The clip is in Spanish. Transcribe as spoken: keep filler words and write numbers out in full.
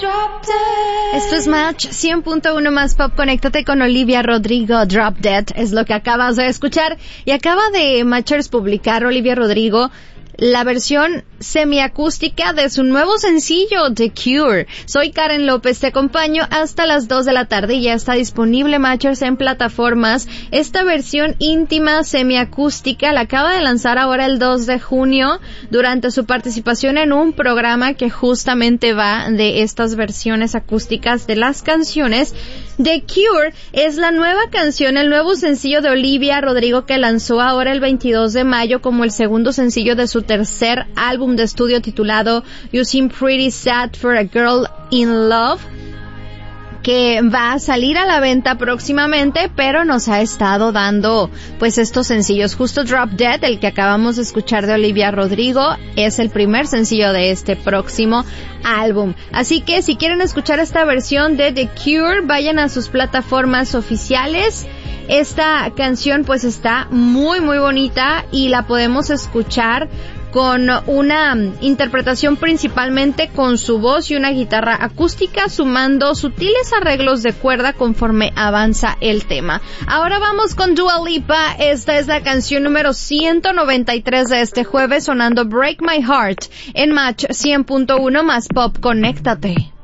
Esto es Match cien punto uno más Pop. Conéctate con Olivia Rodrigo. Drop Dead es lo que acabas de escuchar. Y acaba de Matchers publicar Olivia Rodrigo la versión semiacústica de su nuevo sencillo, The Cure. Soy Karen López, te acompaño hasta las dos de la tarde y ya está disponible Matchers en plataformas. Esta versión íntima semiacústica la acaba de lanzar ahora el dos de junio durante su participación en un programa que justamente va de estas versiones acústicas de las canciones. The Cure es la nueva canción, el nuevo sencillo de Olivia Rodrigo que lanzó ahora el veintidós de mayo como el segundo sencillo de su tercer álbum de estudio titulado You Seem Pretty Sad for a Girl in Love, que va a salir a la venta próximamente, pero nos ha estado dando pues estos sencillos. Justo Drop Dead, el que acabamos de escuchar de Olivia Rodrigo, es el primer sencillo de este próximo álbum. Así que si quieren escuchar esta versión de The Cure, vayan a sus plataformas oficiales. Esta canción pues está muy muy bonita y la podemos escuchar con una interpretación principalmente con su voz y una guitarra acústica, sumando sutiles arreglos de cuerda conforme avanza el tema. Ahora vamos con Dua Lipa. Esta es la canción número ciento noventa y tres de este jueves, sonando Break My Heart en Match cien punto uno más Pop. Conéctate.